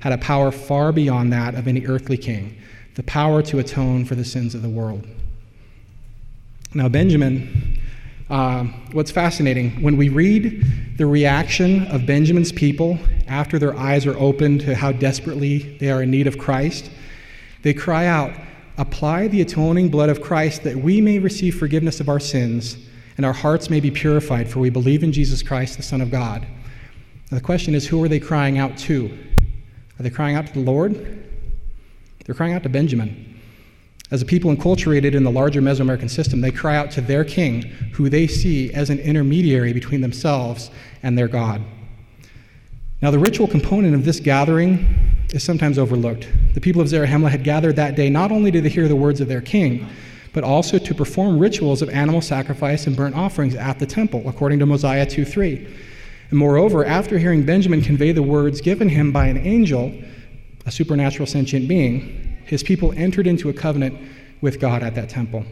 had a power far beyond that of any earthly king, the power to atone for the sins of the world. Now, Benjamin, what's fascinating, when we read the reaction of Benjamin's people after their eyes are opened to how desperately they are in need of Christ, they cry out, "Apply the atoning blood of Christ that we may receive forgiveness of our sins and our hearts may be purified, for we believe in Jesus Christ, the Son of God." Now, the question is, who are they crying out to? Are they crying out to the Lord? They're crying out to Benjamin. As a people enculturated in the larger Mesoamerican system, they cry out to their king, who they see as an intermediary between themselves and their God. Now, the ritual component of this gathering is sometimes overlooked. The people of Zarahemla had gathered that day not only to hear the words of their king, but also to perform rituals of animal sacrifice and burnt offerings at the temple, according to Mosiah 2:3. And moreover, after hearing Benjamin convey the words given him by an angel, a supernatural sentient being, his people entered into a covenant with God at that temple.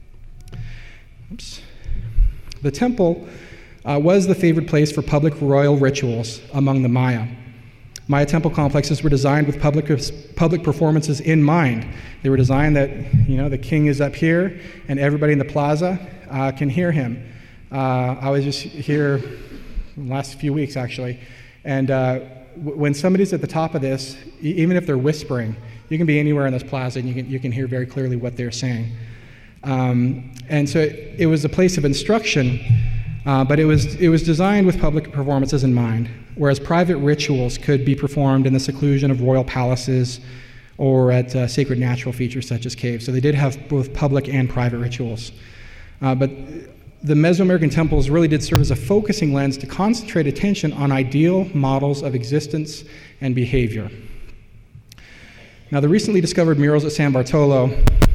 The temple was the favored place for public royal rituals among the Maya. Maya temple complexes were designed with public performances in mind. They were designed that, the king is up here and everybody in the plaza can hear him. I was just here the last few weeks, actually, and when somebody's at the top of this, even if they're whispering, you can be anywhere in this plaza and you can hear very clearly what they're saying. And so it was a place of instruction, but it was designed with public performances in mind, whereas private rituals could be performed in the seclusion of royal palaces or at sacred natural features such as caves. So they did have both public and private rituals. But the Mesoamerican temples really did serve as a focusing lens to concentrate attention on ideal models of existence and behavior. Now, the recently discovered murals at San Bartolo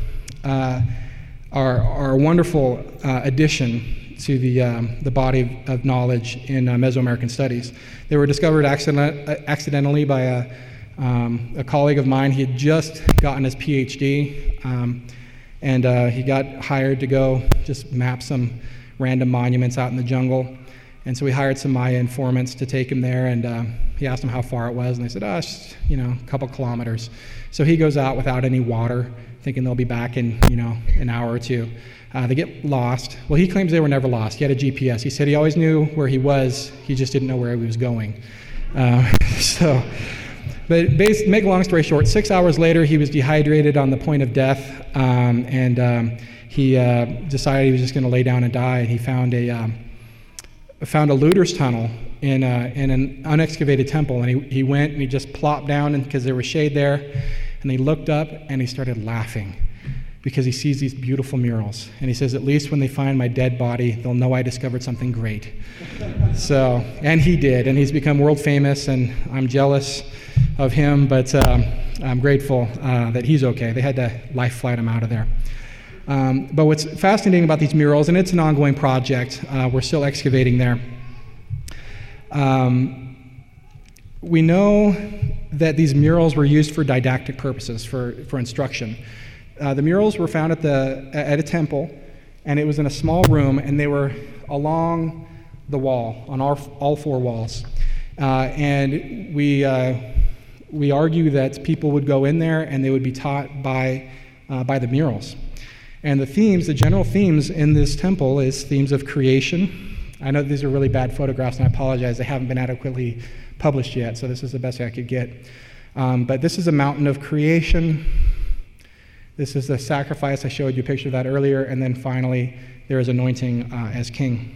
are a wonderful addition to the body of knowledge in Mesoamerican studies. They were discovered accidentally by a colleague of mine. He had just gotten his PhD, and he got hired to go just map some random monuments out in the jungle. And so we hired some Maya informants to take him there, and he asked them how far it was, and they said, it's a couple kilometers. So he goes out without any water, thinking they'll be back in, an hour or two. They get lost. Well, he claims they were never lost. He had a GPS. He said he always knew where he was, he just didn't know where he was going. But make a long story short, 6 hours later, he was dehydrated on the point of death, and he decided he was just going to lay down and die, and he found a looter's tunnel in an unexcavated temple, and he went and he just plopped down because there was shade there, and he looked up and he started laughing because he sees these beautiful murals, and he says, at least when they find my dead body, they'll know I discovered something great. And he did, and he's become world famous, and I'm jealous of him, but I'm grateful that he's okay. They had to life flight him out of there. But what's fascinating about these murals, and it's an ongoing project, we're still excavating there. We know that these murals were used for didactic purposes, for instruction. The murals were found at a temple, and it was in a small room, and they were along the wall, on all four walls. And we argue that people would go in there and they would be taught by the murals. And the general themes in this temple is themes of creation. I know these are really bad photographs, and I apologize, they haven't been adequately published yet, so this is the best I could get. But this is a mountain of creation. This is the sacrifice. I showed you a picture of that earlier. And then finally, there is anointing as king.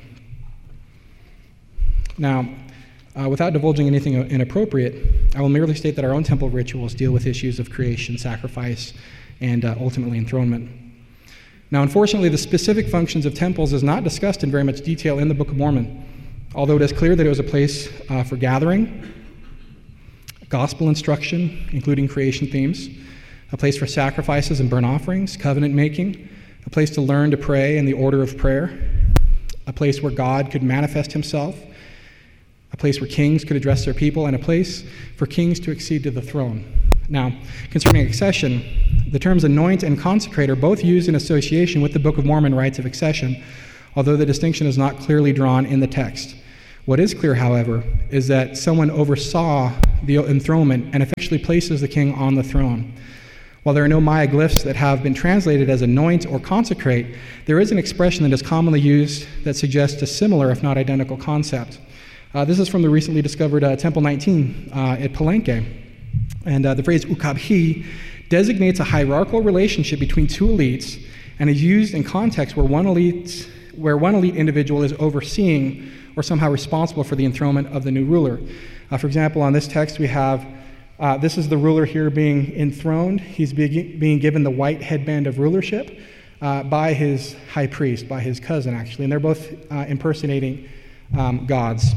Now, without divulging anything inappropriate, I will merely state that our own temple rituals deal with issues of creation, sacrifice, and ultimately enthronement. Now, unfortunately, the specific functions of temples is not discussed in very much detail in the Book of Mormon, although it is clear that it was a place for gathering, gospel instruction, including creation themes, a place for sacrifices and burnt offerings, covenant making, a place to learn to pray in the order of prayer, a place where God could manifest himself, a place where kings could address their people, and a place for kings to accede to the throne. Now, concerning accession, the terms anoint and consecrate are both used in association with the Book of Mormon rites of accession, although the distinction is not clearly drawn in the text. What is clear, however, is that someone oversaw the enthronement and officially places the king on the throne. While there are no Maya glyphs that have been translated as anoint or consecrate, there is an expression that is commonly used that suggests a similar, if not identical, concept. This is from the recently discovered Temple 19 at Palenque. And the phrase ukabhi designates a hierarchical relationship between two elites and is used in context where one elite individual is overseeing or somehow responsible for the enthronement of the new ruler. For example, on this text we have, this is the ruler here being enthroned. He's being given the white headband of rulership by his high priest, by his cousin actually, and they're both impersonating gods.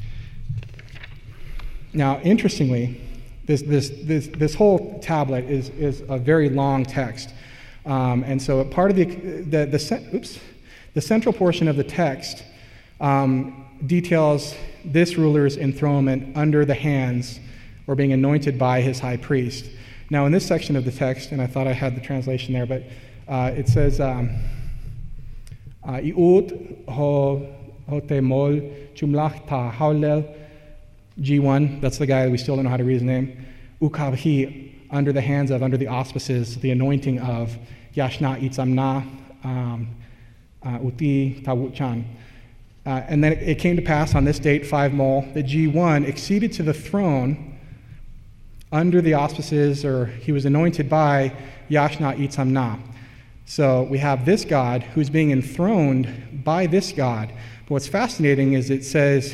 Now, interestingly, this whole tablet is a very long text, and so part of the central portion of the text details this ruler's enthronement under the hands or being anointed by his high priest. Now, in this section of the text, and I thought I had the translation there, but it says, "Iut ho temol chumlachta haulel." G1, that's the guy that we still don't know how to read his name. Ukabhi, under the hands of, under the auspices, the anointing of Yashna Itzamna Uti Tawuchan. And then it came to pass on this date, 5 Mol, that G1 acceded to the throne under the auspices, or he was anointed by Yashna Itzamna. So we have this God who's being enthroned by this God. But what's fascinating is it says,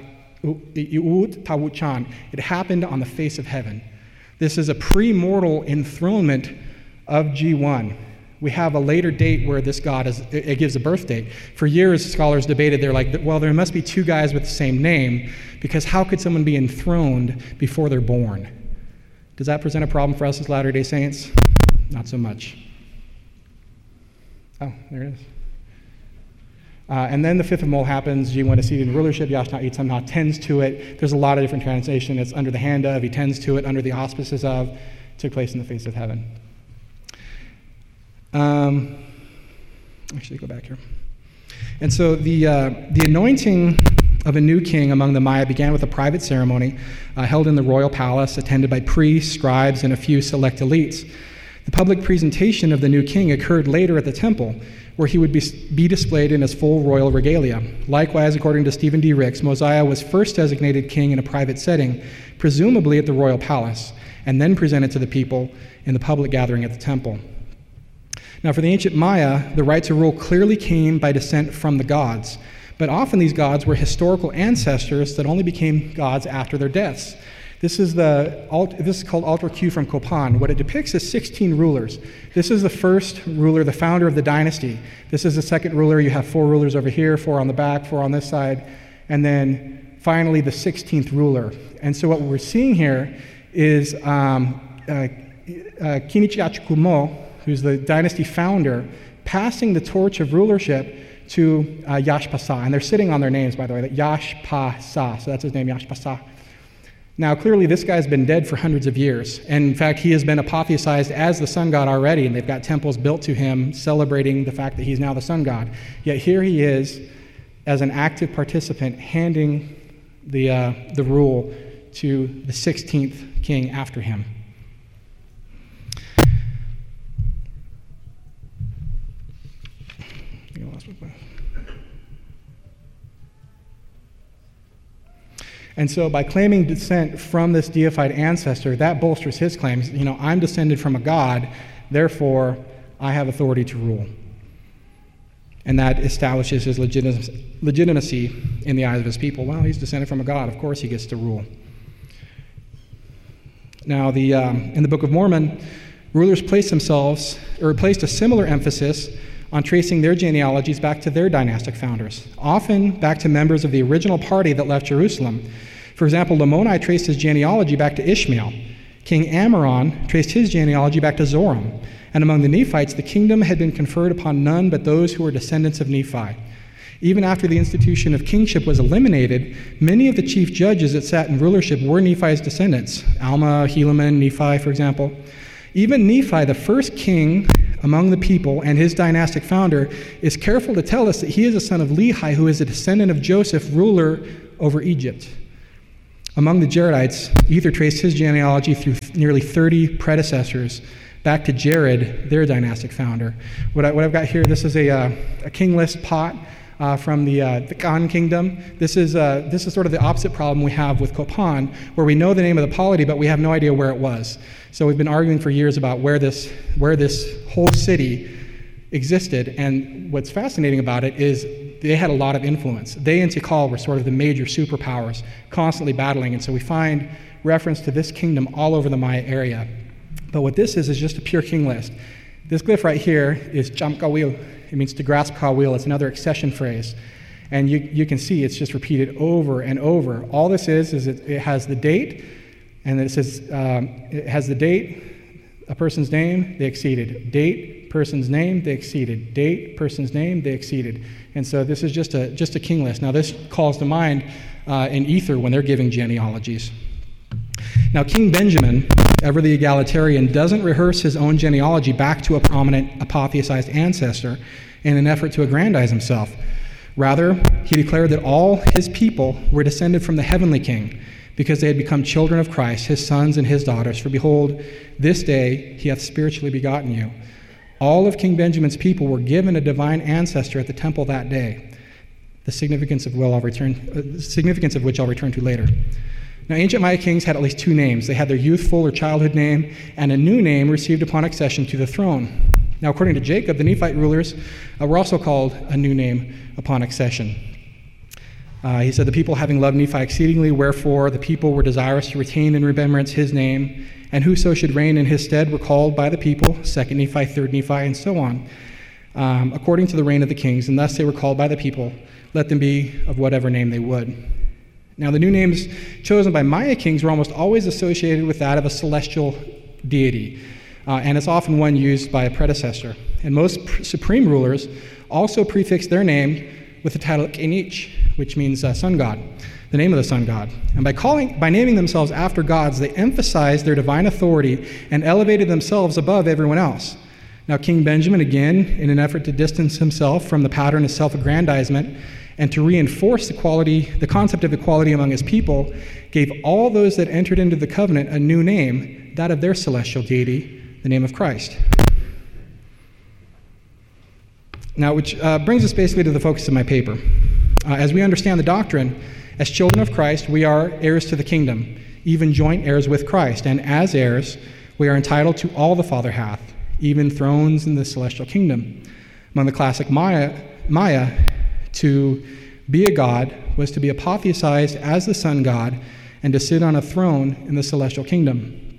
it happened on the face of heaven. This is a pre-mortal enthronement of G1. We have a later date where this god it gives a birth date. For years, scholars debated, they're like, well, there must be two guys with the same name, because how could someone be enthroned before they're born? Does that present a problem for us as Latter-day Saints? Not so much. Oh, there it is. And then the 5th of Mol happens. G1 is seated in rulership. Yashna Itzamna tends to it. There's a lot of different translations. It's under the hand of, he tends to it, under the auspices of, took place in the face of heaven. Actually, go back here. And so the anointing of a new king among the Maya began with a private ceremony held in the royal palace, attended by priests, scribes, and a few select elites. The public presentation of the new king occurred later at the temple, where he would be displayed in his full royal regalia. Likewise, according to Stephen D. Ricks, Mosiah was first designated king in a private setting, presumably at the royal palace, and then presented to the people in the public gathering at the temple. Now, for the ancient Maya, the right to rule clearly came by descent from the gods, but often these gods were historical ancestors that only became gods after their deaths. This is called Altar Q from Copan. What it depicts is 16 rulers. This is the first ruler, the founder of the dynasty. This is the second ruler. You have 4 rulers over here, 4 on the back, 4 on this side, and then finally the 16th ruler. And so what we're seeing here is Kinichiachikumo, who's the dynasty founder, passing the torch of rulership to Yashpasa. And they're sitting on their names, by the way, that Yashpasa. So that's his name, Yashpasa. Now, clearly, this guy's been dead for hundreds of years. And in fact, he has been apotheosized as the sun god already, and they've got temples built to him celebrating the fact that he's now the sun god. Yet here he is, as an active participant, handing the rule to the 16th king after him. And so by claiming descent from this deified ancestor, that bolsters his claims. I'm descended from a god, therefore I have authority to rule. And that establishes his legitimacy in the eyes of his people. Well, he's descended from a god, of course he gets to rule. Now, in the Book of Mormon, rulers placed a similar emphasis on tracing their genealogies back to their dynastic founders, often back to members of the original party that left Jerusalem. For example, Lamoni traced his genealogy back to Ishmael. King Ammoron traced his genealogy back to Zoram. And among the Nephites, the kingdom had been conferred upon none but those who were descendants of Nephi. Even after the institution of kingship was eliminated, many of the chief judges that sat in rulership were Nephi's descendants. Alma, Helaman, Nephi, for example. Even Nephi, the first king among the people and his dynastic founder, is careful to tell us that he is a son of Lehi, who is a descendant of Joseph, ruler over Egypt. Among the Jaredites, Ether traced his genealogy through nearly 30 predecessors back to Jared, their dynastic founder. What I've got here, this is a king list pot from the Khan kingdom. This is sort of the opposite problem we have with Copan, where we know the name of the polity, but we have no idea where it was. So we've been arguing for years about where this whole city existed, and what's fascinating about it is they had a lot of influence. They and Tikal were sort of the major superpowers, constantly battling, and so we find reference to this kingdom all over the Maya area. But what this is just a pure king list. This glyph right here is Chamkawil. It means to grasp Kawil. It's another accession phrase. And you can see it's just repeated over and over. All this is it has the date, and it says it has the date, a person's name, they exceeded. Date, person's name, they exceeded. Date, person's name, they exceeded. And so this is just a king list. Now this calls to mind in Ether when they're giving genealogies. Now King Benjamin, ever the egalitarian, doesn't rehearse his own genealogy back to a prominent apotheosized ancestor in an effort to aggrandize himself. Rather, he declared that all his people were descended from the heavenly king, because they had become children of Christ, his sons and his daughters. For behold, this day he hath spiritually begotten you. All of King Benjamin's people were given a divine ancestor at the temple that day, the significance of which I'll return to later. Now, ancient Maya kings had at least two names. They had their youthful or childhood name and a new name received upon accession to the throne. Now, according to Jacob, the Nephite rulers were also called a new name upon accession. He said, the people having loved Nephi exceedingly, wherefore the people were desirous to retain in remembrance his name, and whoso should reign in his stead were called by the people, 2nd Nephi, 3rd Nephi, and so on, according to the reign of the kings, and thus they were called by the people, let them be of whatever name they would. Now, the new names chosen by Maya kings were almost always associated with that of a celestial deity, and it's often one used by a predecessor. And most supreme rulers also prefix their name with the title Kenich, which means sun god, the name of the sun god. And by naming themselves after gods, they emphasized their divine authority and elevated themselves above everyone else. Now, King Benjamin, again, in an effort to distance himself from the pattern of self-aggrandizement and to reinforce the concept of equality among his people, gave all those that entered into the covenant a new name, that of their celestial deity, the name of Christ. Now, which brings us basically to the focus of my paper. As we understand the doctrine, as children of Christ, we are heirs to the kingdom, even joint heirs with Christ, and as heirs, we are entitled to all the Father hath, even thrones in the celestial kingdom. Among the classic Maya, to be a god was to be apotheosized as the sun god and to sit on a throne in the celestial kingdom.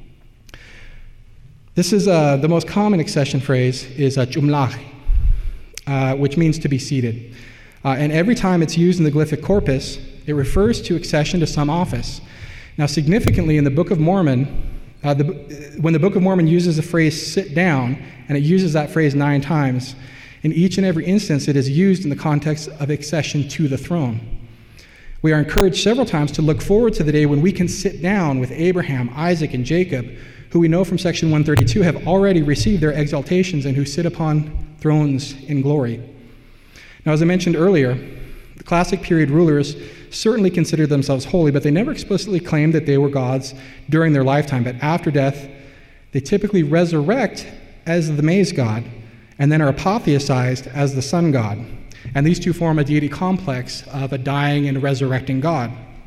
This is the most common accession phrase is chumlach, which means to be seated. And every time it's used in the glyphic corpus, it refers to accession to some office. Now, significantly, in the Book of Mormon, when the Book of Mormon uses the phrase sit down, and it uses that phrase 9 times, in each and every instance it is used in the context of accession to the throne. We are encouraged several times to look forward to the day when we can sit down with Abraham, Isaac, and Jacob, who we know from section 132 have already received their exaltations and who sit upon thrones in glory. Now, as I mentioned earlier, the classic period rulers certainly considered themselves holy, but they never explicitly claimed that they were gods during their lifetime. But after death, they typically resurrect as the maize god and then are apotheosized as the sun god. And these two form a deity complex of a dying and resurrecting god.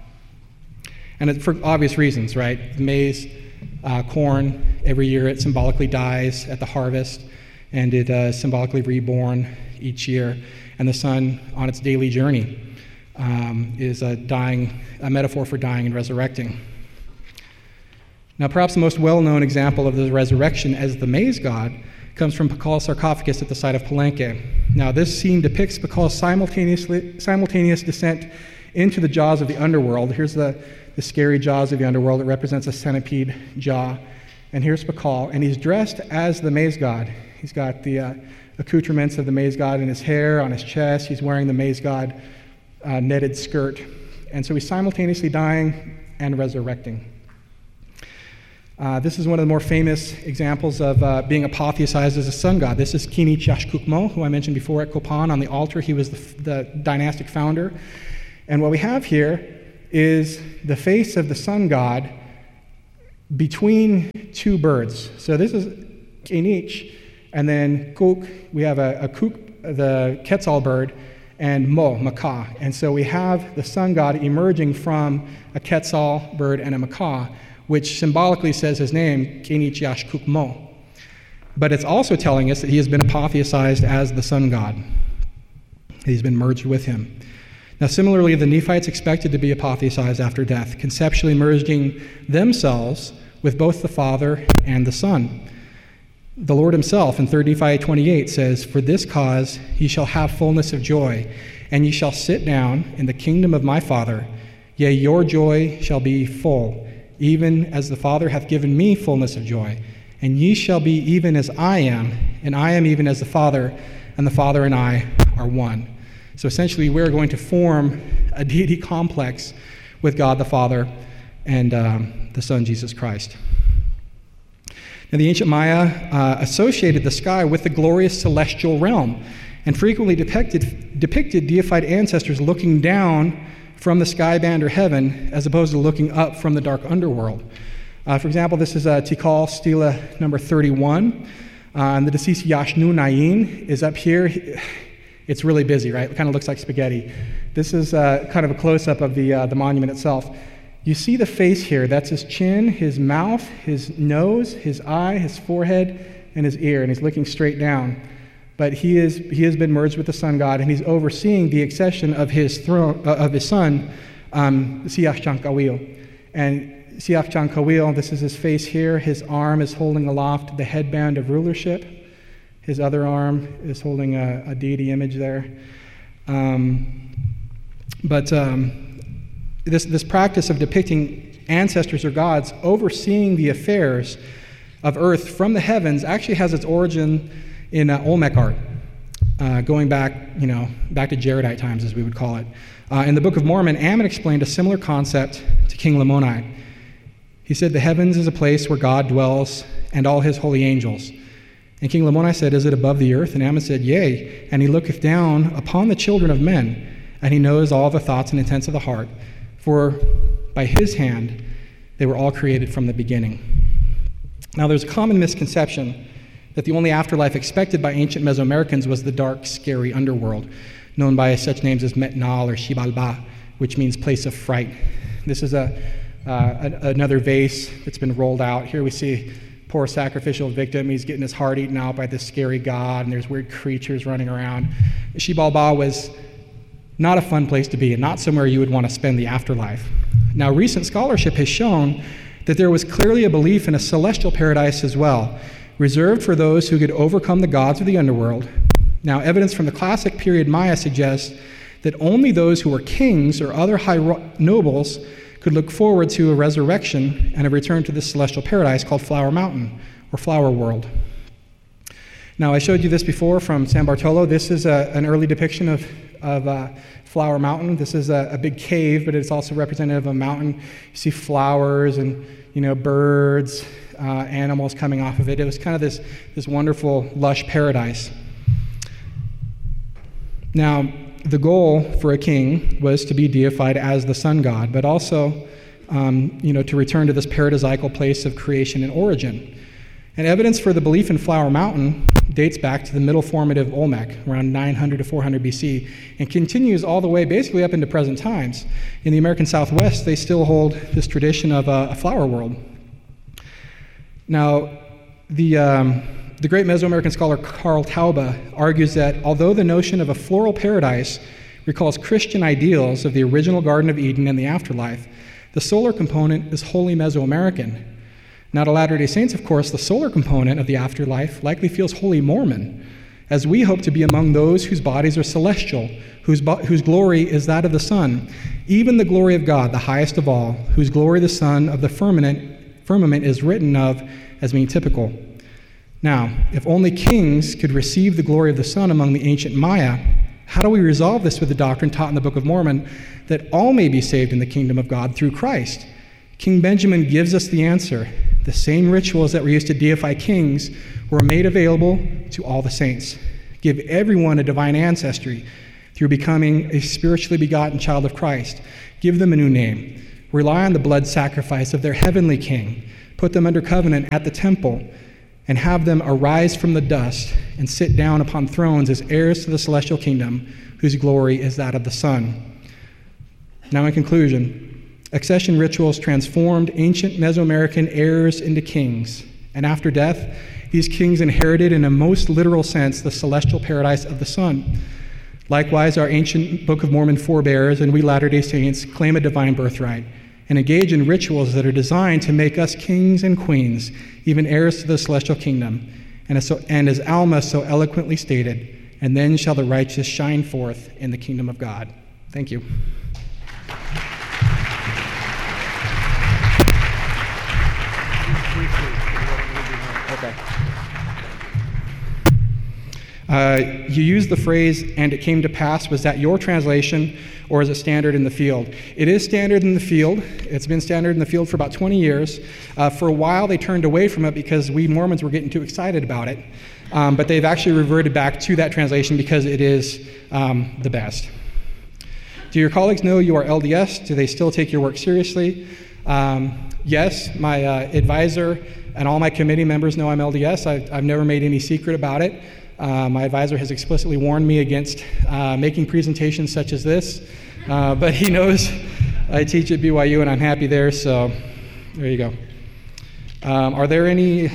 And it's for obvious reasons, right? Maize, corn, every year it symbolically dies at the harvest, and it is symbolically reborn each year. And the sun, on its daily journey, is a metaphor for dying and resurrecting. Now, perhaps the most well-known example of the resurrection as the maize god comes from Pakal's sarcophagus at the site of Palenque. Now, this scene depicts Pakal's simultaneous descent into the jaws of the underworld. Here's the scary jaws of the underworld. It represents a centipede jaw. And here's Pakal, and he's dressed as the maize god. He's got the accoutrements of the maize god in his hair, on his chest. He's wearing the maize god netted skirt. And so he's simultaneously dying and resurrecting. This is one of the more famous examples of being apotheosized as a sun god. This is Kini Chashkukmo, who I mentioned before at Copan on the altar. He was the dynastic founder. And what we have here is the face of the sun god between two birds. So this is Kinich, and then Kuk, we have a Kuk, the Quetzal bird, and Mo, macaw. And so we have the sun god emerging from a Quetzal bird and a macaw, which symbolically says his name, Kinich Yash Kuk Mo. But it's also telling us that he has been apotheosized as the sun god. He's been merged with him. Now, similarly, the Nephites expected to be apotheosized after death, conceptually merging themselves with both the Father and the Son. The Lord himself in 3 Nephi 28 says, "For this cause ye shall have fullness of joy, and ye shall sit down in the kingdom of my Father. Yea, your joy shall be full, even as the Father hath given me fullness of joy. And ye shall be even as I am, and I am even as the Father, and the Father and I are one." So essentially, we're going to form a deity complex with God the Father and the Son, Jesus Christ. Now, the ancient Maya associated the sky with the glorious celestial realm and frequently depicted deified ancestors looking down from the sky band or heaven as opposed to looking up from the dark underworld. For example, this is Tikal Stela number 31. And the deceased Yashnu Nayin is up here. It's really busy, right? It kind of looks like spaghetti. This is kind of a close-up of the monument itself. You see the face here. That's his chin, his mouth, his nose, his eye, his forehead, and his ear, and he's looking straight down. But he has been merged with the sun god, and he's overseeing the accession of his throne, of his son, Siach Chankawil. And Siach Chankawil, this is his face here. His arm is holding aloft the headband of rulership. His other arm is holding a deity image there. This practice of depicting ancestors or gods overseeing the affairs of earth from the heavens actually has its origin in Olmec art, going back to Jaredite times, as we would call it. In the Book of Mormon, Ammon explained a similar concept to King Lamoni. He said, "The heavens is a place where God dwells and all his holy angels." And King Lamoni said, "Is it above the earth?" And Ammon said, "Yea, and he looketh down upon the children of men, and he knows all the thoughts and intents of the heart. For by his hand they were all created from the beginning." Now, there's a common misconception that the only afterlife expected by ancient Mesoamericans was the dark, scary underworld, known by such names as Metnal or Xibalba, which means place of fright. This is another vase that's been rolled out. Here we see poor sacrificial victim. He's getting his heart eaten out by this scary god, and there's weird creatures running around. Xibalba was not a fun place to be, and not somewhere you would want to spend the afterlife. Now, recent scholarship has shown that there was clearly a belief in a celestial paradise as well, reserved for those who could overcome the gods of the underworld. Now, evidence from the classic period Maya suggests that only those who were kings or other high nobles could look forward to a resurrection and a return to this celestial paradise called Flower Mountain, or Flower World. Now, I showed you this before from San Bartolo. This is an early depiction of Flower Mountain. This is a big cave, but it's also representative of a mountain. You see flowers and birds, animals coming off of it. It was kind of this wonderful, lush paradise. Now, the goal for a king was to be deified as the sun god, but also, to return to this paradisiacal place of creation and origin. And evidence for the belief in Flower Mountain dates back to the Middle Formative Olmec, around 900 to 400 BC, and continues all the way basically up into present times. In the American Southwest, they still hold this tradition of a flower world. Now, the great Mesoamerican scholar Karl Taube argues that although the notion of a floral paradise recalls Christian ideals of the original Garden of Eden and the afterlife, the solar component is wholly Mesoamerican. Now, to Latter-day Saints, of course, the solar component of the afterlife likely feels wholly Mormon, as we hope to be among those whose bodies are celestial, whose glory is that of the sun, even the glory of God, the highest of all, whose glory the sun of the firmament is written of as being typical. Now, if only kings could receive the glory of the sun among the ancient Maya, how do we resolve this with the doctrine taught in the Book of Mormon that all may be saved in the kingdom of God through Christ? King Benjamin gives us the answer. The same rituals that were used to deify kings were made available to all the saints. Give everyone a divine ancestry through becoming a spiritually begotten child of Christ. Give them a new name. Rely on the blood sacrifice of their heavenly king. Put them under covenant at the temple, and have them arise from the dust and sit down upon thrones as heirs to the celestial kingdom, whose glory is that of the Son. Now, in conclusion, accession rituals transformed ancient Mesoamerican heirs into kings, and after death, these kings inherited, in a most literal sense, the celestial paradise of the Son. Likewise, our ancient Book of Mormon forebears and we Latter-day Saints claim a divine birthright and engage in rituals that are designed to make us kings and queens, even heirs to the celestial kingdom. And as Alma so eloquently stated, and then shall the righteous shine forth in the kingdom of God. Thank you. You used the phrase, "and it came to pass." Was that your translation, or is it standard in the field? It is standard in the field. It's been standard in the field for about 20 years. For a while, they turned away from it because we Mormons were getting too excited about it. But they've actually reverted back to that translation because it is the best. Do your colleagues know you are LDS? Do they still take your work seriously? Yes, my advisor and all my committee members know I'm LDS. I've never made any secret about it. My advisor has explicitly warned me against making presentations such as this, but he knows I teach at BYU and I'm happy there, so there you go. Are there any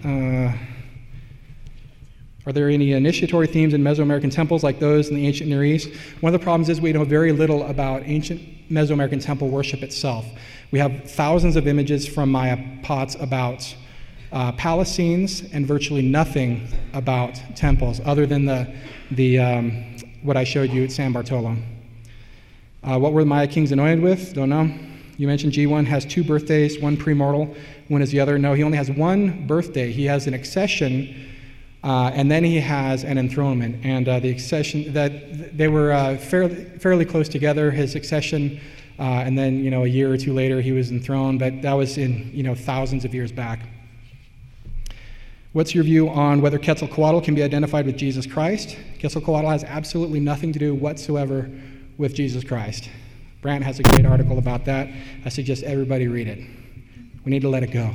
initiatory themes in Mesoamerican temples like those in the ancient Near East? One of the problems is we know very little about ancient Mesoamerican temple worship itself. We have thousands of images from Maya pots about palace scenes and virtually nothing about temples other than what I showed you at San Bartolo. What were the Maya kings anointed with? Don't know. You mentioned G1 has 2 birthdays, one premortal, one is the other. No, he only has 1 birthday. He has an accession, and then he has an enthronement. And the accession, that they were fairly close together, his accession, and then a year or 2 later he was enthroned, but that was in thousands of years back. What's your view on whether Quetzalcoatl can be identified with Jesus Christ? Quetzalcoatl has absolutely nothing to do whatsoever with Jesus Christ. Brant has a great article about that. I suggest everybody read it. We need to let it go.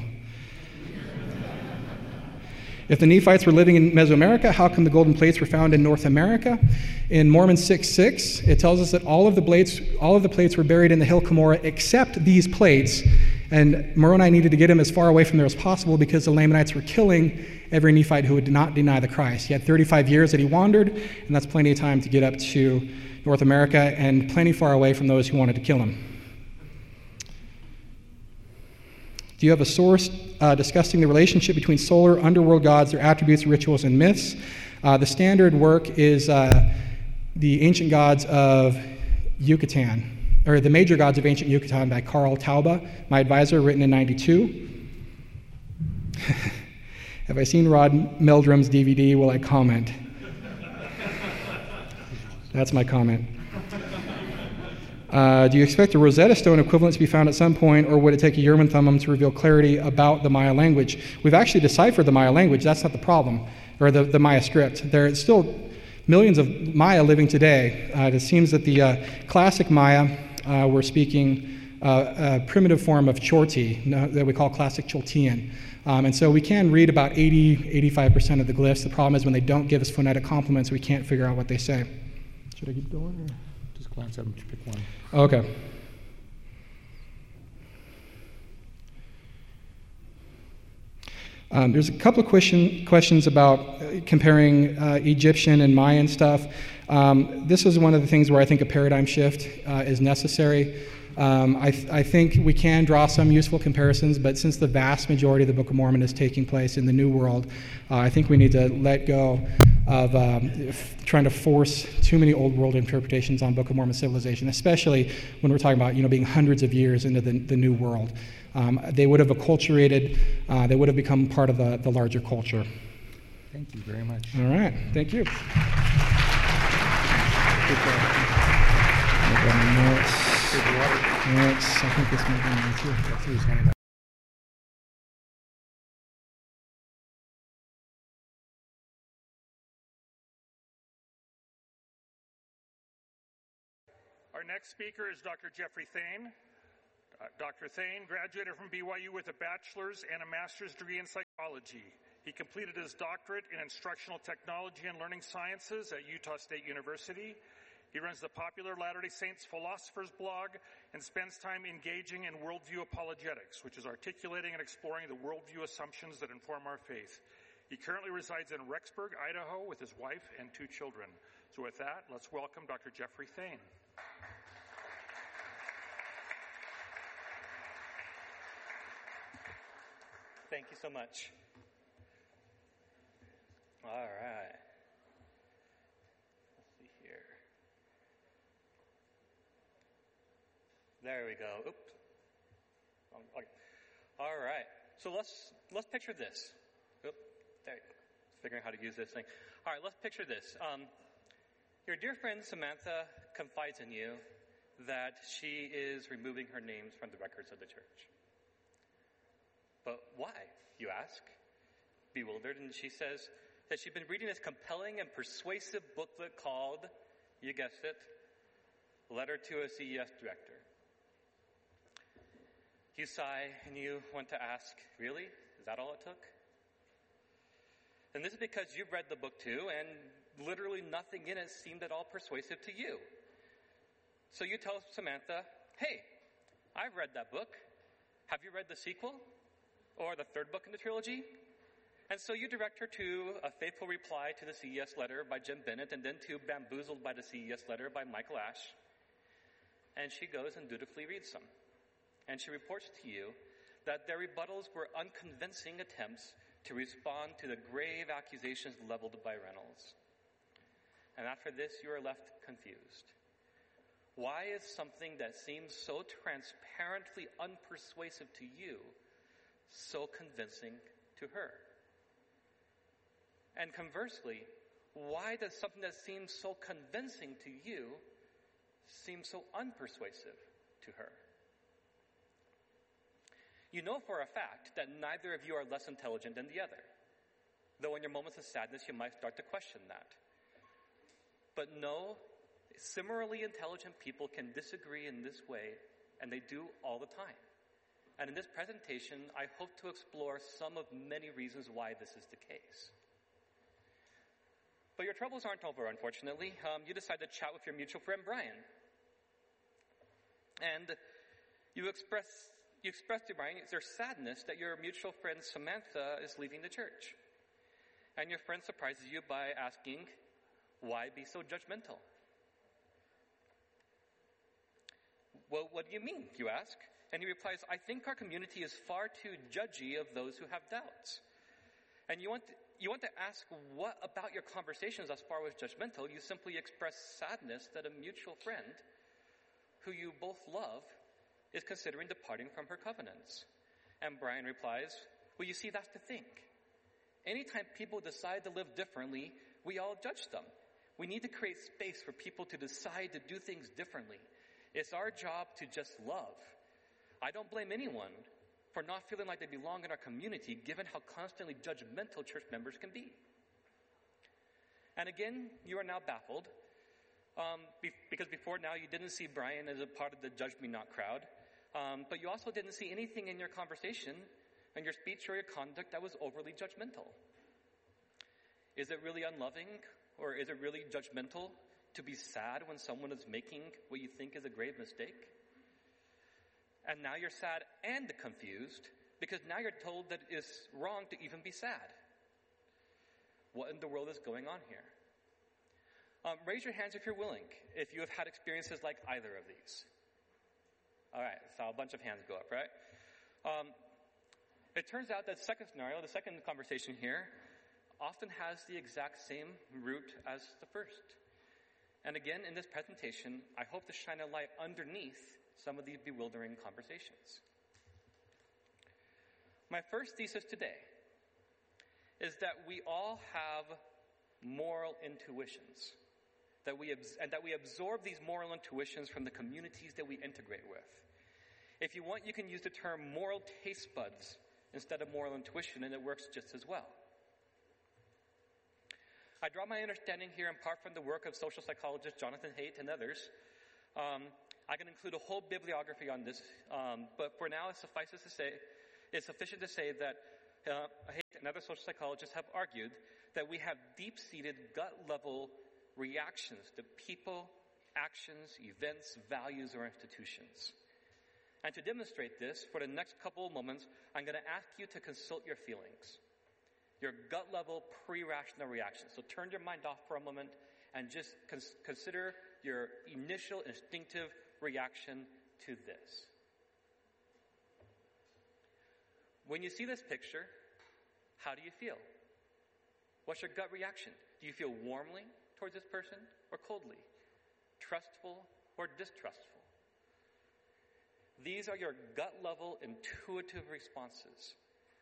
If the Nephites were living in Mesoamerica, how come the golden plates were found in North America? In Mormon 6:6, it tells us that all of the plates were buried in the hill Cumorah except these plates. And Moroni needed to get him as far away from there as possible because the Lamanites were killing every Nephite who would not deny the Christ. He had 35 years that he wandered, and that's plenty of time to get up to North America and plenty far away from those who wanted to kill him. Do you have a source discussing the relationship between solar underworld gods, their attributes, rituals, and myths? The standard work is the Ancient Gods of Yucatan, or The Major Gods of Ancient Yucatan by Carl Tauba, my advisor, written in '92. Have I seen Rod Meldrum's DVD? Will I comment? That's my comment. Do you expect a Rosetta Stone equivalent to be found at some point, or would it take a Urim and Thummim to reveal clarity about the Maya language? We've actually deciphered the Maya language. That's not the problem, or the Maya script. There are still millions of Maya living today. It seems that the classic Maya were speaking a primitive form of Chorti that we call classic Choltean. And so we can read about 85% of the glyphs. The problem is when they don't give us phonetic complements, we can't figure out what they say. Should I keep going? Or? Just glance at them to pick one. Okay. There's a couple of questions about comparing Egyptian and Mayan stuff. This is one of the things where I think a paradigm shift is necessary. I think we can draw some useful comparisons, but since the vast majority of the Book of Mormon is taking place in the New World, I think we need to let go of trying to force too many Old World interpretations on Book of Mormon civilization, especially when we're talking about being hundreds of years into the New World. They would have acculturated, they would have become part of the larger culture. Thank you very much. All right, thank you. I think this might be mine too. Our next speaker is Dr. Jeffrey Thane. Dr. Thane graduated from BYU with a bachelor's and a master's degree in psychology. He completed his doctorate in instructional technology and learning sciences at Utah State University. He runs the popular Latter-day Saints Philosophers blog and spends time engaging in worldview apologetics, which is articulating and exploring the worldview assumptions that inform our faith. He currently resides in Rexburg, Idaho, with his wife and 2 children. So with that, let's welcome Dr. Jeffrey Thane. Thank you so much. All right. Let's see here. There we go. Oops. Okay. All right. So let's picture this. Oop. There you go. Figuring out how to use this thing. All right. Let's picture this. Your dear friend Samantha confides in you that she is removing her names from the records of the church. But why, you ask, bewildered, and she says that she's been reading this compelling and persuasive booklet called, you guessed it, Letter to a CES Director. You sigh and you want to ask, really? Is that all it took? And this is because you've read the book too, and literally nothing in it seemed at all persuasive to you. So you tell Samantha, hey, I've read that book. Have you read the sequel? Or the 3rd book in the trilogy? And so you direct her to A Faithful Reply to the CES Letter by Jim Bennett, and then to Bamboozled by the CES Letter by Michael Ash. And she goes and dutifully reads them. And she reports to you that their rebuttals were unconvincing attempts to respond to the grave accusations leveled by Reynolds. And after this, you are left confused. Why is something that seems so transparently unpersuasive to you so convincing to her? And conversely, why does something that seems so convincing to you seem so unpersuasive to her? You know for a fact that neither of you are less intelligent than the other, though in your moments of sadness you might start to question that. But no, similarly intelligent people can disagree in this way, and they do all the time. And in this presentation, I hope to explore some of many reasons why this is the case. But your troubles aren't over, unfortunately. You decide to chat with your mutual friend, Brian. And you express to Brian their sadness that your mutual friend, Samantha, is leaving the church. And your friend surprises you by asking, why be so judgmental? Well, what do you mean, you ask? And he replies, I think our community is far too judgy of those who have doubts. And you want to ask what about your conversations as far as judgmental? You simply express sadness that a mutual friend who you both love is considering departing from her covenants. And Brian replies, well, you see, that's the thing. Anytime people decide to live differently, we all judge them. We need to create space for people to decide to do things differently. It's our job to just love. I don't blame anyone for not feeling like they belong in our community, given how constantly judgmental church members can be. And again, you are now baffled, because before now you didn't see Brian as a part of the judge me not crowd, but you also didn't see anything in your conversation and your speech or your conduct that was overly judgmental. Is it really unloving, or is it really judgmental to be sad when someone is making what you think is a grave mistake? And now you're sad and confused because now you're told that it's wrong to even be sad. What in the world is going on here? Raise your hands if you're willing, if you have had experiences like either of these. All right, so a bunch of hands go up, right? It turns out that the second scenario, the second conversation here, often has the exact same root as the first. And again, in this presentation, I hope to shine a light underneath some of these bewildering conversations. My first thesis today is that we all have moral intuitions, that we absorb these moral intuitions from the communities that we integrate with. If you want, you can use the term moral taste buds instead of moral intuition, and it works just as well. I draw my understanding here in part from the work of social psychologist Jonathan Haidt and others, I can include a whole bibliography on this, but for now, it's sufficient to say that Haidt and other social psychologists have argued that we have deep-seated gut-level reactions to people, actions, events, values, or institutions. And to demonstrate this, for the next couple of moments, I'm going to ask you to consult your feelings, your gut-level pre-rational reactions. So turn your mind off for a moment and just consider your initial instinctive reaction to this. When you see this picture, how do you feel? What's your gut reaction? Do you feel warmly towards this person or coldly? Trustful or distrustful? These are your gut level intuitive responses.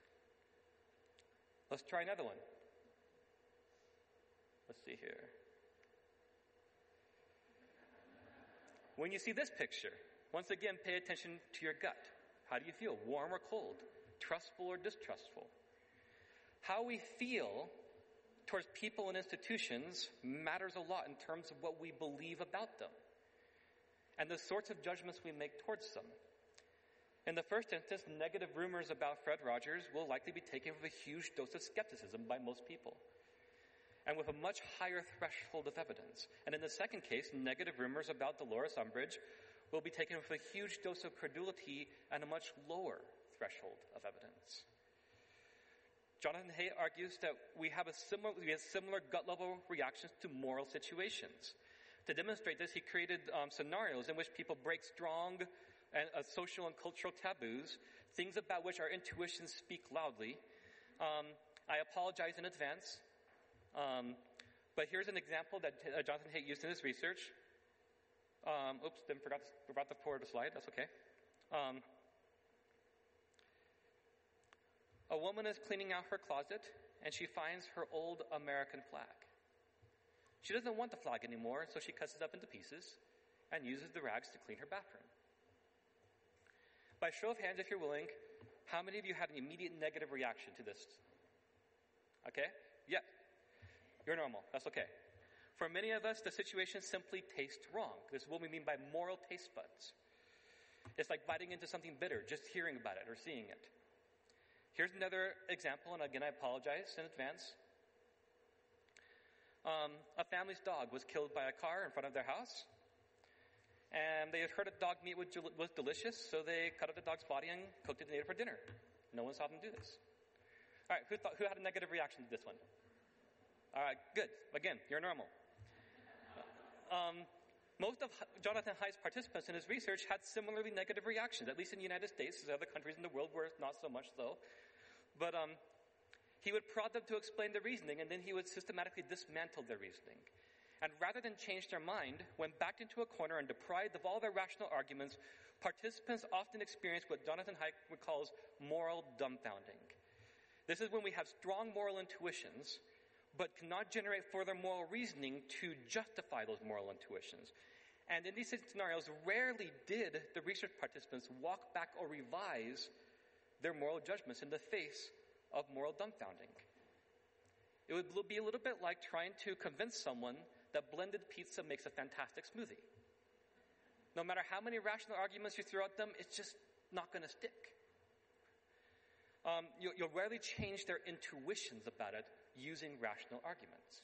Let's try another one. Let's see here. When you see this picture, once again, pay attention to your gut. How do you feel? Warm or cold? Trustful or distrustful? How we feel towards people and institutions matters a lot in terms of what we believe about them and the sorts of judgments we make towards them. In the first instance, negative rumors about Fred Rogers will likely be taken with a huge dose of skepticism by most people, and with a much higher threshold of evidence. And in the second case, negative rumors about Dolores Umbridge will be taken with a huge dose of credulity and a much lower threshold of evidence. Jonathan Haidt argues that we have similar gut-level reactions to moral situations. To demonstrate this, he created scenarios in which people break strong social and cultural taboos, things about which our intuitions speak loudly. I apologize in advance, but here's an example that Jonathan Haidt used in his research. Forgot to forward the slide. That's okay. A woman is cleaning out her closet, and she finds her old American flag. She doesn't want the flag anymore, so she cuts it up into pieces and uses the rags to clean her bathroom. By show of hands, if you're willing, how many of you had an immediate negative reaction to this? Okay? Yeah. You're normal. That's okay. For many of us, the situation simply tastes wrong. This is what we mean by moral taste buds. It's like biting into something bitter, just hearing about it or seeing it. Here's another example, and again, I apologize in advance. A family's dog was killed by a car in front of their house, and they had heard that dog meat was delicious, so they cut up the dog's body and cooked it and ate it for dinner. No one saw them do this. All right, who had a negative reaction to this one? All right, good. Again, you're normal. Most of Jonathan Haidt's participants in his research had similarly negative reactions, at least in the United States. There's other countries in the world where it's not so much so. But he would prod them to explain their reasoning, and then he would systematically dismantle their reasoning. And rather than change their mind, when backed into a corner and deprived of all their rational arguments, participants often experience what Jonathan Haidt calls moral dumbfounding. This is when we have strong moral intuitions, but cannot generate further moral reasoning to justify those moral intuitions. And in these scenarios, rarely did the research participants walk back or revise their moral judgments in the face of moral dumbfounding. It would be a little bit like trying to convince someone that blended pizza makes a fantastic smoothie. No matter how many rational arguments you throw at them, it's just not going to stick. You'll rarely change their intuitions about it using rational arguments.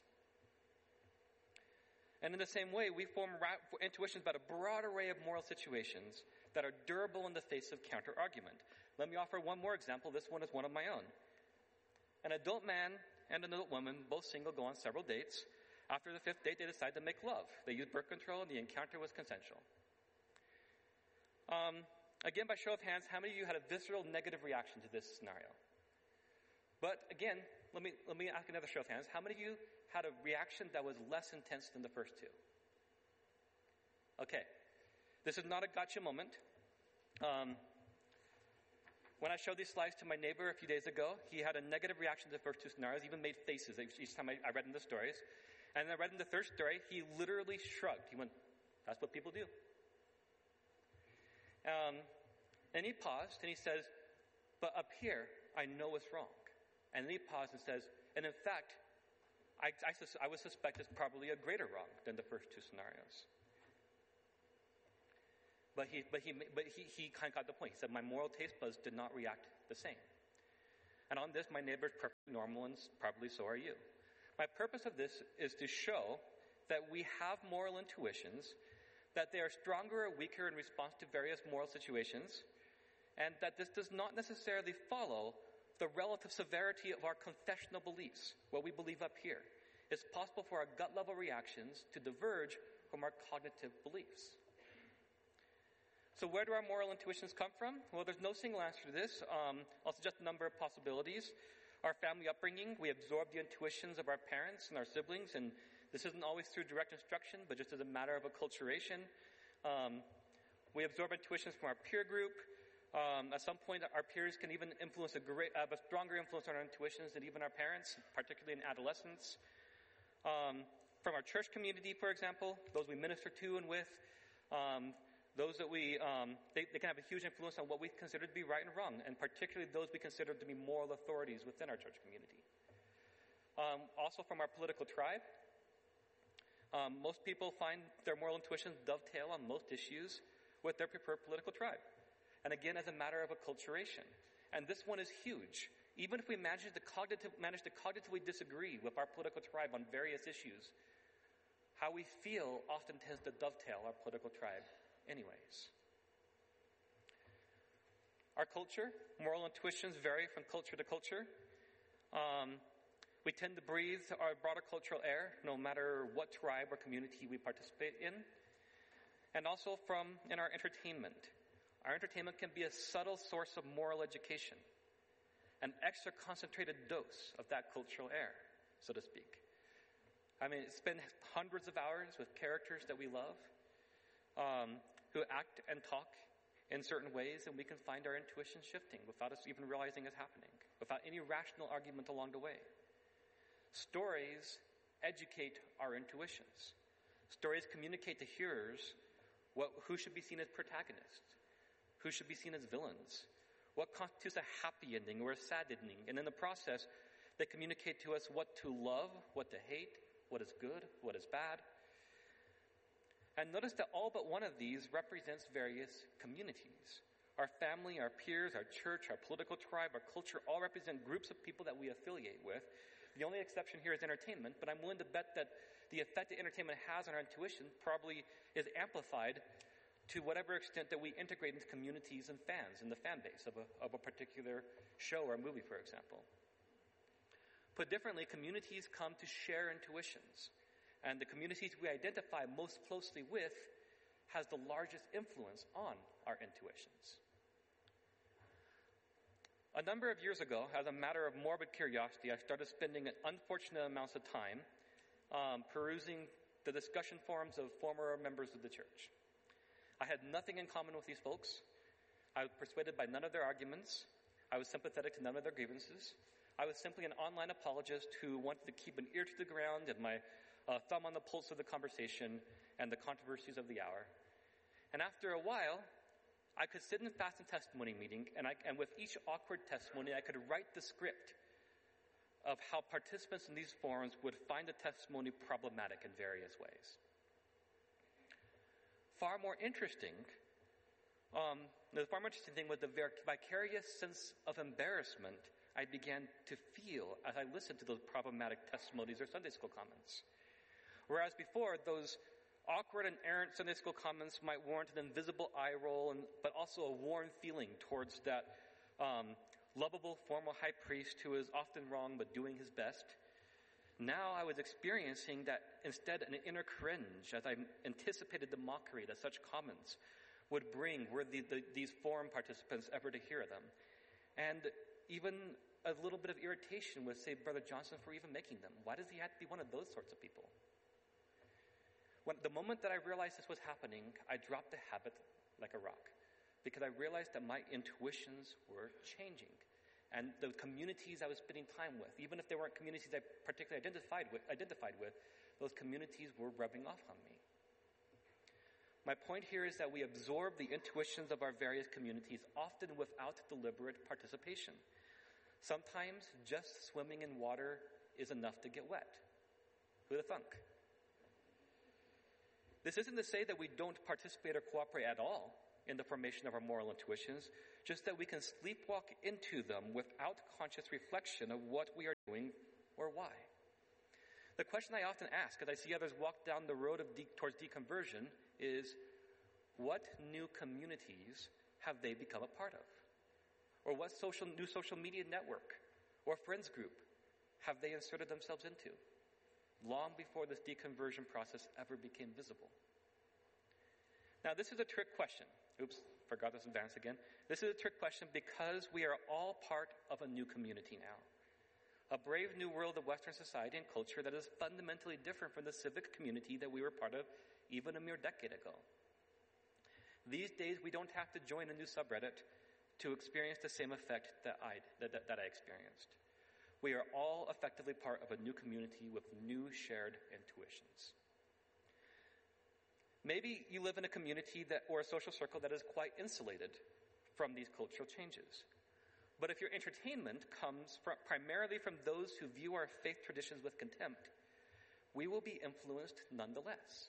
And in the same way, we form intuitions about a broad array of moral situations that are durable in the face of counter-argument. Let me offer one more example. This one is one of my own. An adult man and an adult woman, both single, go on several dates. After the fifth date, they decide to make love. They use birth control, and the encounter was consensual. Again, by show of hands, how many of you had a visceral negative reaction to this scenario? But again, let me ask another show of hands. How many of you had a reaction that was less intense than the first two? Okay. This is not a gotcha moment. When I showed these slides to my neighbor a few days ago, he had a negative reaction to the first two scenarios, even made faces each time I read him the stories. And then I read him the third story, he literally shrugged. He went, "That's what people do." And he paused and he says, "But up here, I know it's wrong." And then he paused and says, "And in fact, I would suspect it's probably a greater wrong than the first two scenarios." But he kind of got the point. He said, my moral taste buds did not react the same. And on this, my neighbor is perfectly normal, and probably so are you. My purpose of this is to show that we have moral intuitions, that they are stronger or weaker in response to various moral situations, and that this does not necessarily follow the relative severity of our confessional beliefs, what we believe up here. It's possible for our gut-level reactions to diverge from our cognitive beliefs. So where do our moral intuitions come from? Well, there's no single answer to this. I'll suggest a number of possibilities. Our family upbringing, we absorb the intuitions of our parents and our siblings, and this isn't always through direct instruction, but just as a matter of acculturation. We absorb intuitions from our peer group. At some point, our peers can even have a stronger influence on our intuitions than even our parents, particularly in adolescence. From our church community, for example, those we minister to and with, those that they can have a huge influence on what we consider to be right and wrong, and particularly those we consider to be moral authorities within our church community. Also from our political tribe, most people find their moral intuitions dovetail on most issues with their preferred political tribe. And again, as a matter of acculturation. And this one is huge. Even if we manage to cognitively disagree with our political tribe on various issues, how we feel often tends to dovetail our political tribe anyways. Our culture, moral intuitions vary from culture to culture. We tend to breathe our broader cultural air, no matter what tribe or community we participate in. And also in our entertainment. Our entertainment can be a subtle source of moral education, an extra concentrated dose of that cultural air, so to speak. I mean, spend hundreds of hours with characters that we love, who act and talk in certain ways, and we can find our intuition shifting without us even realizing it's happening, without any rational argument along the way. Stories educate our intuitions. Stories communicate to hearers who should be seen as protagonists, who should be seen as villains, what constitutes a happy ending or a sad ending. And in the process, they communicate to us what to love, what to hate, what is good, what is bad. And notice that all but one of these represents various communities. Our family, our peers, our church, our political tribe, our culture all represent groups of people that we affiliate with. The only exception here is entertainment, but I'm willing to bet that the effect that entertainment has on our intuition probably is amplified to whatever extent that we integrate into communities and fans in the fan base of a particular show or movie, for example. Put differently, communities come to share intuitions, and the communities we identify most closely with has the largest influence on our intuitions. A number of years ago, as a matter of morbid curiosity, I started spending unfortunate amounts of time perusing the discussion forums of former members of the church. I had nothing in common with these folks. I was persuaded by none of their arguments. I was sympathetic to none of their grievances. I was simply an online apologist who wanted to keep an ear to the ground and my thumb on the pulse of the conversation and the controversies of the hour. And after a while, I could sit in a fast and testimony meeting, and with each awkward testimony, I could write the script of how participants in these forums would find the testimony problematic in various ways. The far more interesting thing was the vicarious sense of embarrassment I began to feel as I listened to those problematic testimonies or Sunday school comments. Whereas before, those awkward and errant Sunday school comments might warrant an invisible eye roll, but also a warm feeling towards that lovable formal high priest who is often wrong but doing his best. Now I was experiencing that instead an inner cringe as I anticipated the mockery that such comments would bring were these forum participants ever to hear them. And even a little bit of irritation with, say, Brother Johnson for even making them. Why does he have to be one of those sorts of people? The moment that I realized this was happening, I dropped the habit like a rock, because I realized that my intuitions were changing. And the communities I was spending time with, even if they weren't communities I particularly identified with, those communities were rubbing off on me. My point here is that we absorb the intuitions of our various communities, often without deliberate participation. Sometimes just swimming in water is enough to get wet. Who'd have thunk? This isn't to say that we don't participate or cooperate at all in the formation of our moral intuitions, just that we can sleepwalk into them without conscious reflection of what we are doing or why. The question I often ask as I see others walk down the road towards deconversion is, what new communities have they become a part of? Or what new social media network or friends group have they inserted themselves into, long before this deconversion process ever became visible? Now, this is a trick question. Oops, forgot this in advance again. This is a trick question because we are all part of a new community now. A brave new world of Western society and culture that is fundamentally different from the civic community that we were part of even a mere decade ago. These days, we don't have to join a new subreddit to experience the same effect that I experienced. We are all effectively part of a new community with new shared intuitions. Maybe you live in a community or a social circle that is quite insulated from these cultural changes. But if your entertainment comes primarily from those who view our faith traditions with contempt, we will be influenced nonetheless.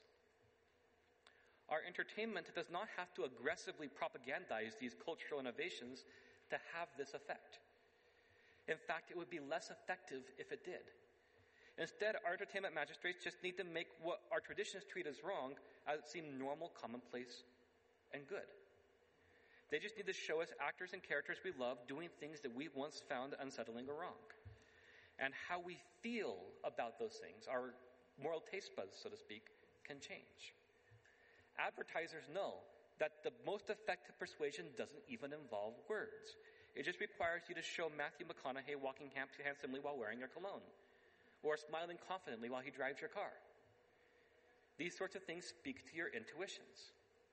Our entertainment does not have to aggressively propagandize these cultural innovations to have this effect. In fact, it would be less effective if it did. Instead, our entertainment magistrates just need to make what our traditions treat as wrong as seem normal, commonplace, and good. They just need to show us actors and characters we love doing things that we once found unsettling or wrong. And how we feel about those things, our moral taste buds, so to speak, can change. Advertisers know that the most effective persuasion doesn't even involve words. It just requires you to show Matthew McConaughey walking handsomely while wearing a cologne, or smiling confidently while he drives your car. These sorts of things speak to your intuitions.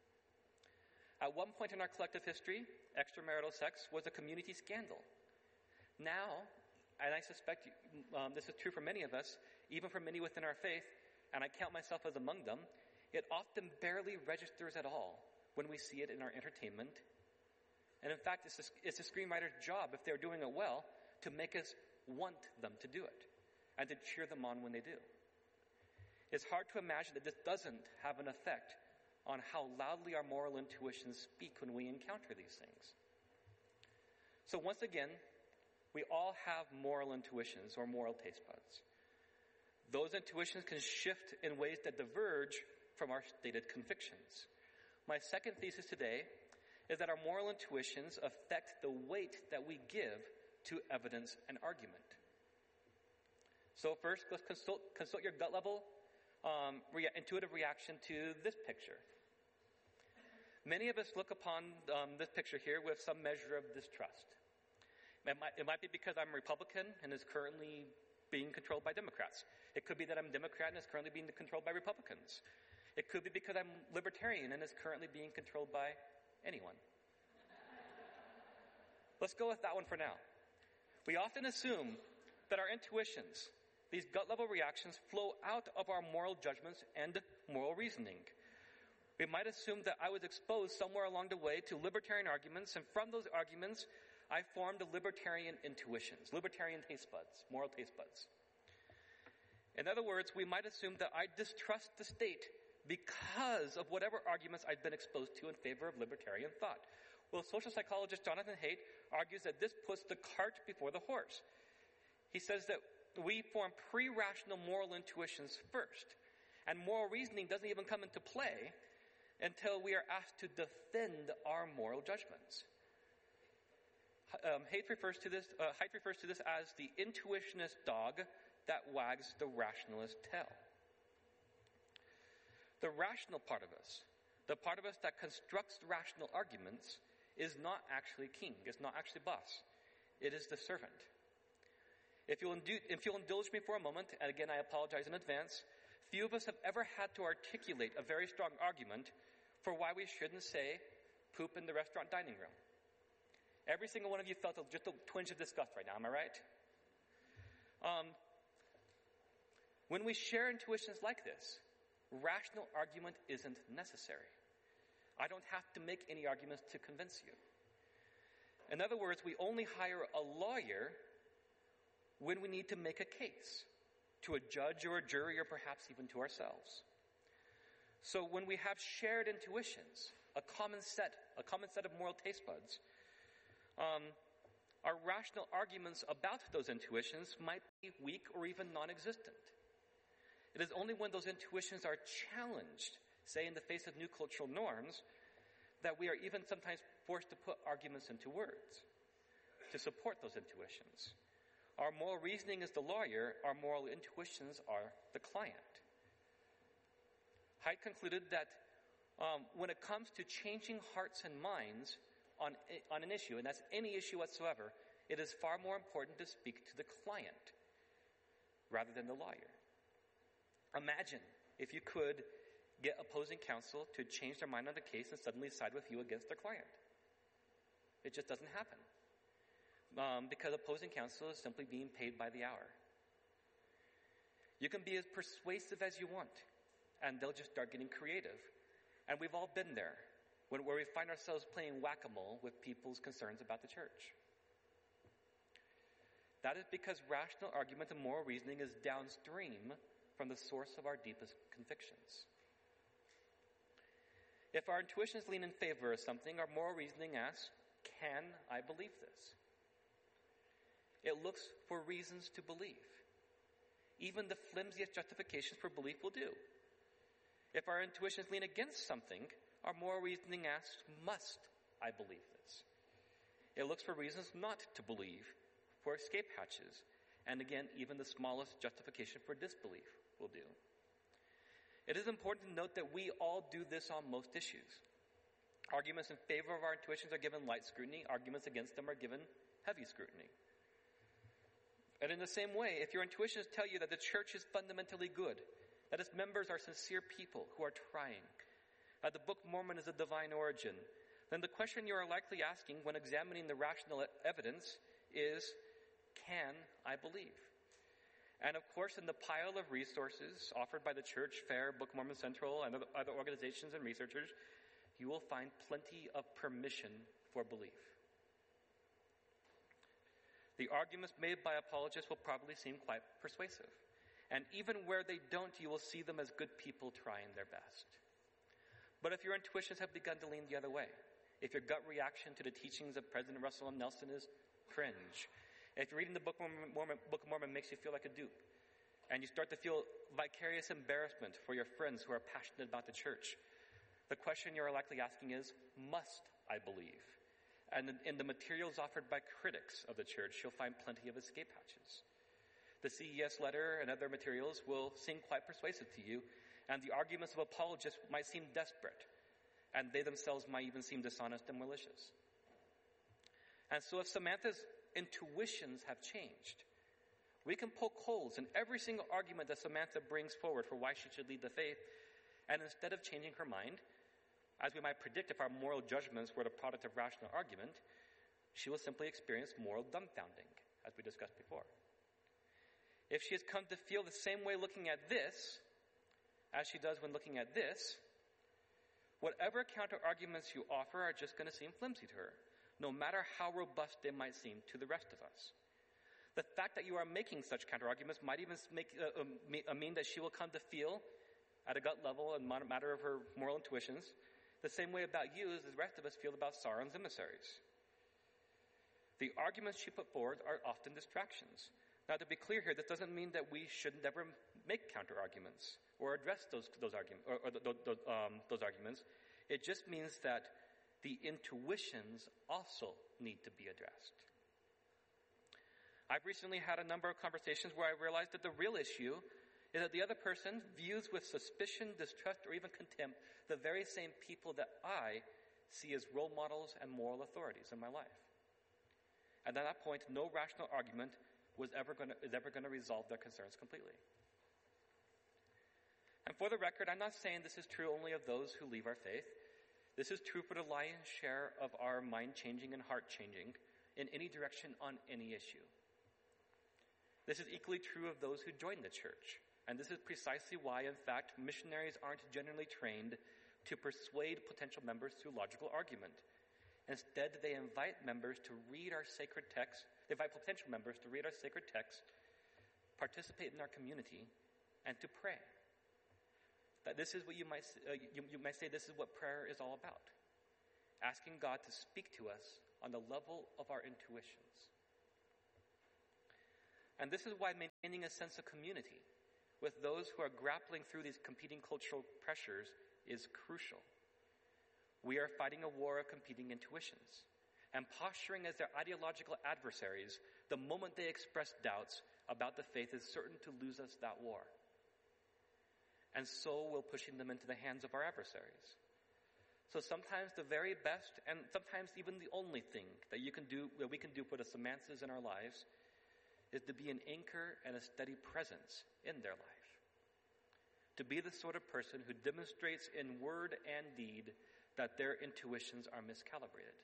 At one point in our collective history, extramarital sex was a community scandal. Now, and I suspect this is true for many of us, even for many within our faith, and I count myself as among them, it often barely registers at all when we see it in our entertainment. And in fact, it's a screenwriter's job, if they're doing it well, to make us want them to do it and to cheer them on when they do. It's hard to imagine that this doesn't have an effect on how loudly our moral intuitions speak when we encounter these things. So once again, we all have moral intuitions or moral taste buds. Those intuitions can shift in ways that diverge from our stated convictions. My second thesis today is that our moral intuitions affect the weight that we give to evidence and argument. So first, let's consult your gut level intuitive reaction to this picture. Many of us look upon this picture here with some measure of distrust. It might be because I'm a Republican and is currently being controlled by Democrats. It could be that I'm a Democrat and is currently being controlled by Republicans. It could be because I'm libertarian and is currently being controlled by anyone. Let's go with that one for now. We often assume that our intuitions, these gut-level reactions, flow out of our moral judgments and moral reasoning. We might assume that I was exposed somewhere along the way to libertarian arguments, and from those arguments, I formed libertarian intuitions, libertarian taste buds, moral taste buds. In other words, we might assume that I distrust the state because of whatever arguments I've been exposed to in favor of libertarian thought. Well, social psychologist Jonathan Haidt argues that this puts the cart before the horse. He says that we form pre-rational moral intuitions first, and moral reasoning doesn't even come into play until we are asked to defend our moral judgments. Haidt refers to this as the intuitionist dog that wags the rationalist tail. The rational part of us, the part of us that constructs rational arguments, is not actually king, it's not actually boss. It is the servant. If you'll indulge me for a moment, and again I apologize in advance, few of us have ever had to articulate a very strong argument for why we shouldn't say poop in the restaurant dining room. Every single one of you felt just a twinge of disgust right now, am I right? When we share intuitions like this, rational argument isn't necessary. I don't have to make any arguments to convince you. In other words, we only hire a lawyer when we need to make a case to a judge or a jury or perhaps even to ourselves. So when we have shared intuitions, a common set of moral taste buds. Our rational arguments about those intuitions might be weak or even non-existent. It is only when those intuitions are challenged, say in the face of new cultural norms, that we are even sometimes forced to put arguments into words to support those intuitions. Our moral reasoning is the lawyer, our moral intuitions are the client. Haidt concluded that when it comes to changing hearts and minds on an issue, and that's any issue whatsoever, it is far more important to speak to the client rather than the lawyer. Imagine if you could get opposing counsel to change their mind on the case and suddenly side with you against their client. It just doesn't happen. Because opposing counsel is simply being paid by the hour. You can be as persuasive as you want, and they'll just start getting creative. And we've all been there, where we find ourselves playing whack-a-mole with people's concerns about the church. That is because rational argument and moral reasoning is downstream from the source of our deepest convictions. If our intuitions lean in favor of something, our moral reasoning asks, can I believe this? It looks for reasons to believe. Even the flimsiest justifications for belief will do. If our intuitions lean against something, our moral reasoning asks, must I believe this? It looks for reasons not to believe, for escape hatches, and again, even the smallest justification for disbelief will do. It is important to note that we all do this on most issues. Arguments in favor of our intuitions are given light scrutiny. Arguments against them are given heavy scrutiny. And in the same way, if your intuitions tell you that the church is fundamentally good, that its members are sincere people who are trying, that the Book of Mormon is of divine origin, then the question you are likely asking when examining the rational evidence is, can I believe? And of course, in the pile of resources offered by the Church, FAIR, Book of Mormon Central, and other organizations and researchers, you will find plenty of permission for belief. The arguments made by apologists will probably seem quite persuasive. And even where they don't, you will see them as good people trying their best. But if your intuitions have begun to lean the other way, if your gut reaction to the teachings of President Russell M. Nelson is cringe, if reading the Book of Mormon makes you feel like a dupe, and you start to feel vicarious embarrassment for your friends who are passionate about the church, the question you're likely asking is, must I believe? And in the materials offered by critics of the church, you'll find plenty of escape hatches. The CES letter and other materials will seem quite persuasive to you, and the arguments of apologists might seem desperate, and they themselves might even seem dishonest and malicious. And so if Samantha's intuitions have changed, we can poke holes in every single argument that Samantha brings forward for why she should lead the faith, and instead of changing her mind, as we might predict if our moral judgments were the product of rational argument, she will simply experience moral dumbfounding, as we discussed before. If she has come to feel the same way looking at this as she does when looking at this, whatever counter-arguments you offer are just going to seem flimsy to her, no matter how robust they might seem to the rest of us. The fact that you are making such counter-arguments might even mean that she will come to feel, at a gut level and matter of her moral intuitions, the same way about you as the rest of us feel about Sauron's emissaries. The arguments she put forward are often distractions. Now, to be clear here, this doesn't mean that we should never make counter-arguments or address those arguments. It just means that the intuitions also need to be addressed. I've recently had a number of conversations where I realized that the real issue is that the other person views with suspicion, distrust, or even contempt the very same people that I see as role models and moral authorities in my life. And at that point, no rational argument is ever going to resolve their concerns completely. And for the record, I'm not saying this is true only of those who leave our faith. This is true for the lion's share of our mind-changing and heart-changing in any direction on any issue. This is equally true of those who join the church. And this is precisely why, in fact, missionaries aren't generally trained to persuade potential members through logical argument. Instead, they invite members to read our sacred text. They invite potential members to read our sacred text, participate in our community, and to pray. That this is what you might say. This is what prayer is all about. asking God to speak to us on the level of our intuitions. And this is why maintaining a sense of community with those who are grappling through these competing cultural pressures is crucial. We are fighting a war of competing intuitions and posturing as their ideological adversaries the moment they express doubts about the faith is certain to lose us that war. And so we're pushing them into the hands of our adversaries. So sometimes the very best and sometimes even the only thing that we can do for the Samanthas in our lives is to be an anchor and a steady presence in their life. To be the sort of person who demonstrates in word and deed that their intuitions are miscalibrated.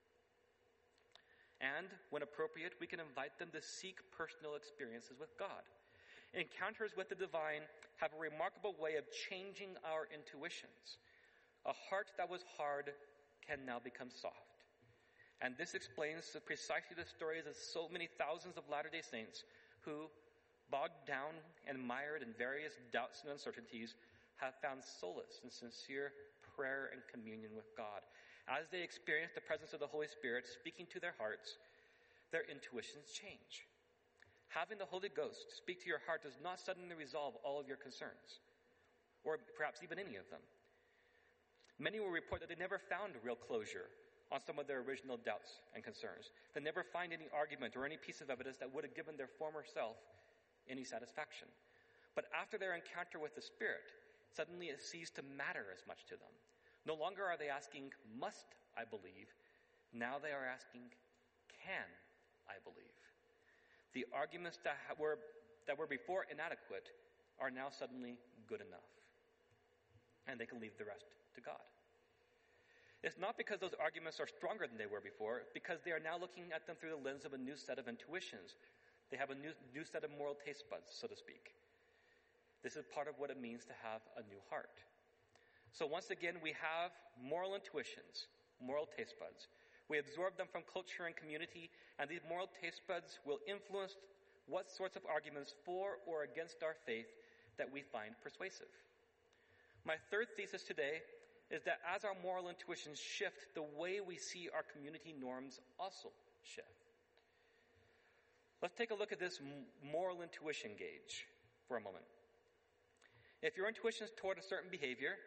And, when appropriate, we can invite them to seek personal experiences with God. Encounters with the divine have a remarkable way of changing our intuitions. A heart that was hard can now become soft. And this explains precisely the stories of so many thousands of Latter-day Saints who, bogged down and mired in various doubts and uncertainties, have found solace in sincere prayer and communion with God. As they experience the presence of the Holy Spirit speaking to their hearts, their intuitions change. Having the Holy Ghost speak to your heart does not suddenly resolve all of your concerns, or perhaps even any of them. Many will report that they never found real closure on some of their original doubts and concerns. They never find any argument or any piece of evidence that would have given their former self any satisfaction. But after their encounter with the Spirit, suddenly it ceased to matter as much to them. No longer are they asking, must I believe? Now they are asking, can I believe? The arguments that were before inadequate are now suddenly good enough. And they can leave the rest to God. It's not because those arguments are stronger than they were before, because they are now looking at them through the lens of a new set of intuitions. They have a new set of moral taste buds, so to speak. This is part of what it means to have a new heart. So once again, we have moral intuitions, moral taste buds. We absorb them from culture and community, and these moral taste buds will influence what sorts of arguments for or against our faith that we find persuasive. My third thesis today is that as our moral intuitions shift, the way we see our community norms also shift. Let's take a look at this moral intuition gauge for a moment. If your intuitions toward a certain behavior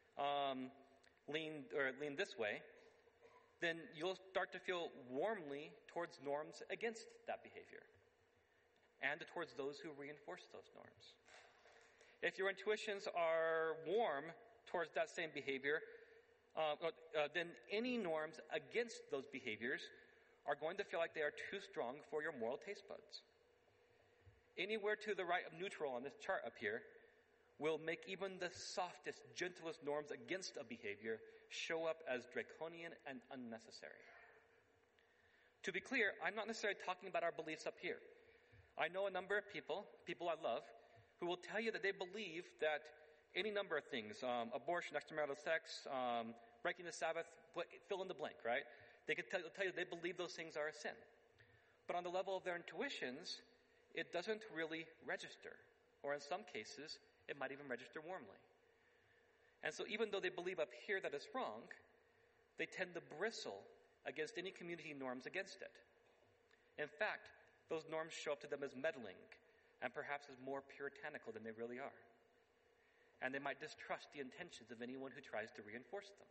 lean this way, then you'll start to feel warmly towards norms against that behavior and towards those who reinforce those norms. If your intuitions are warm towards that same behavior, then any norms against those behaviors are going to feel like they are too strong for your moral taste buds. Anywhere to the right of neutral on this chart up here will make even the softest, gentlest norms against a behavior show up as draconian and unnecessary. To be clear, I'm not necessarily talking about our beliefs up here. I know a number of people I love, who will tell you that they believe that any number of things, abortion, extramarital sex, breaking the Sabbath, fill in the blank, right? They can tell you they believe those things are a sin. But on the level of their intuitions, it doesn't really register. Or in some cases, it might even register warmly. And so even though they believe up here that it's wrong, they tend to bristle against any community norms against it. In fact, those norms show up to them as meddling and perhaps as more puritanical than they really are. And they might distrust the intentions of anyone who tries to reinforce them.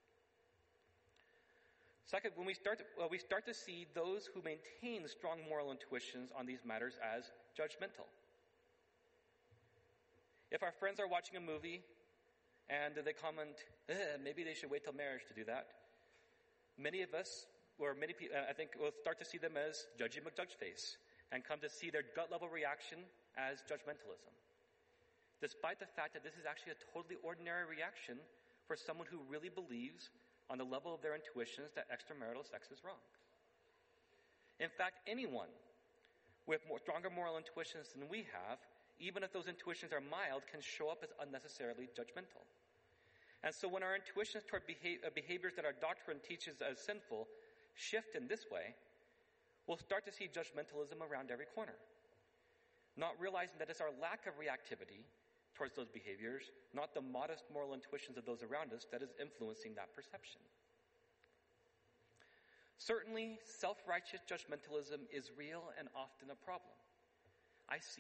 Second, when we start to see those who maintain strong moral intuitions on these matters as judgmental. If our friends are watching a movie and they comment, maybe they should wait till marriage to do that, many of us, or many people, I think, will start to see them as judgy McJudgeface and come to see their gut-level reaction as judgmentalism, despite the fact that this is actually a totally ordinary reaction for someone who really believes on the level of their intuitions that extramarital sex is wrong. In fact, anyone with stronger moral intuitions than we have, even if those intuitions are mild, can show up as unnecessarily judgmental. And so when our intuitions toward behaviors that our doctrine teaches as sinful shift in this way, we'll start to see judgmentalism around every corner, not realizing that it's our lack of reactivity towards those behaviors, not the modest moral intuitions of those around us, that is influencing that perception. Certainly, self-righteous judgmentalism is real and often a problem. I see